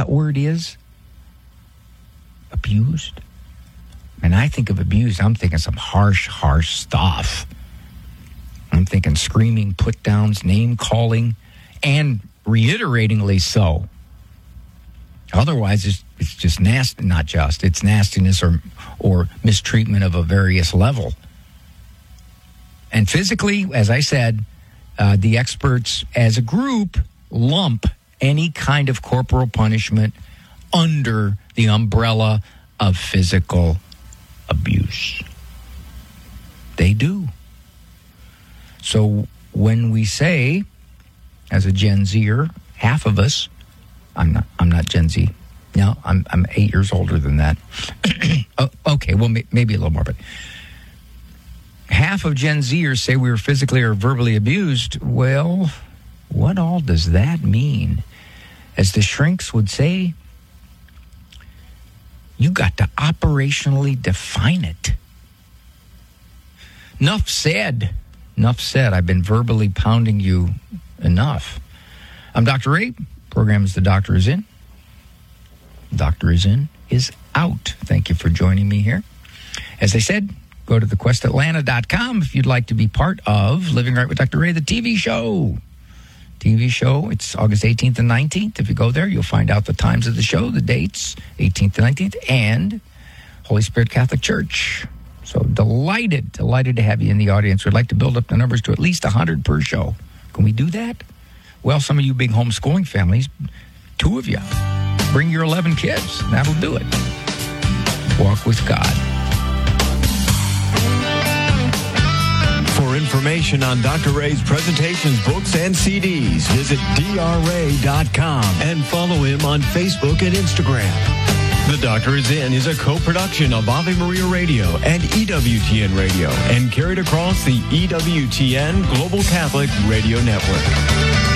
that word is? Abused. And I think of abused, I'm thinking some harsh stuff. I'm thinking screaming, put-downs, name-calling, and reiteratingly so. Otherwise, it's just nasty, not just. It's nastiness or mistreatment of a various level. And physically, as I said, the experts as a group lump any kind of corporal punishment under the umbrella of physical abuse. They do. So when we say, as a Gen Zer, half of us, I'm not Gen Z. No, I'm 8 years older than that. Okay, well, maybe a little more, but half of Gen Zers say we were physically or verbally abused. Well, what all does that mean? As the shrinks would say, you got to operationally define it. Enough said. I've been verbally pounding you enough. I'm Dr. Ray. Program is The Doctor Is In. Doctor Is In is out. Thank you for joining me here. As I said, go to thequestatlanta.com if you'd like to be part of Living Right with Dr. Ray, the TV show. It's August 18th and 19th. If you go there, you'll find out the times of the show, the dates, 18th and 19th, and Holy Spirit Catholic Church. So delighted to have you in the audience. We'd like to build up the numbers to at least 100 per show. Can we do that? Well, some of you big homeschooling families, 2 of you, bring your 11 kids. That'll do it. Walk with God. For information on Dr. Ray's presentations, books, and CDs, visit drray.com and follow him on Facebook and Instagram. The Doctor Is In is a co-production of Ave Maria Radio and EWTN Radio and carried across the EWTN Global Catholic Radio Network.